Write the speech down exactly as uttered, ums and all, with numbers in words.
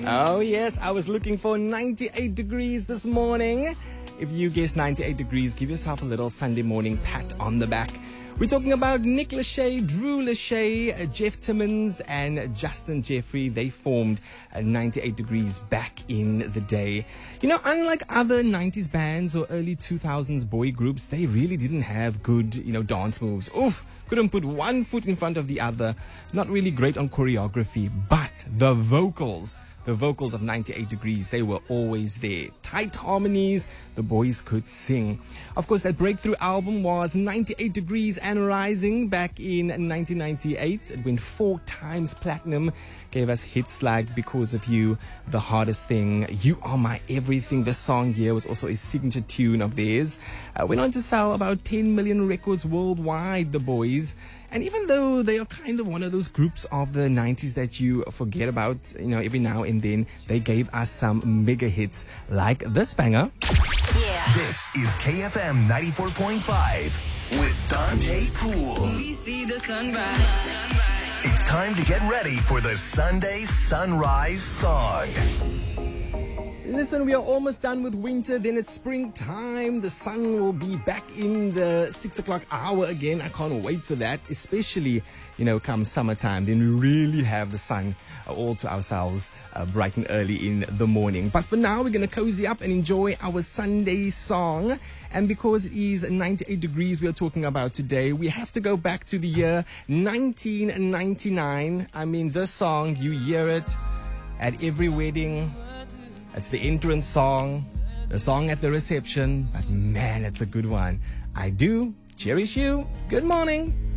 Oh yes, I was looking for ninety-eight degrees this morning. If you guessed ninety-eight degrees, give yourself a little Sunday morning pat on the back. We're talking about Nick Lachey, Drew Lachey, Jeff Timmons, and Justin Jeffrey. They formed ninety-eight degrees back in the day. You know, unlike other nineties bands or early two thousands boy groups, they really didn't have good, you know, dance moves. Oof, couldn't put one foot in front of the other. Not really great on choreography, but the vocals. The vocals of ninety-eight degrees, they were always there. Tight harmonies, the boys could sing. Of course, that breakthrough album was ninety-eight degrees and Rising back in nineteen ninety-eight. It went four times platinum, gave us hits like Because of You, The Hardest Thing, You Are My Everything. This song here was also a signature tune of theirs. Uh, went on to sell about ten million records worldwide, the boys. And even though they are kind of one of those groups of the nineties that you forget about, you know, every now and then, they gave us some mega hits like this banger. Yeah. This is K F M ninety-four point five with Dante Poole. We see the sunrise. It's time to get ready for the Sunday Sunrise Song. Listen, we are almost done with winter, then it's springtime. The sun will be back in the six o'clock hour again. I can't wait for that, especially, you know, come summertime. Then we really have the sun all to ourselves uh, bright and early in the morning. But for now, we're going to cozy up and enjoy our Sunday song. And because it is ninety-eight degrees we are talking about today, we have to go back to the year nineteen ninety-nine. I mean, this song, you hear it at every wedding. It's the entrance song, the song at the reception, but man, it's a good one. I Do Cherish You. Good morning.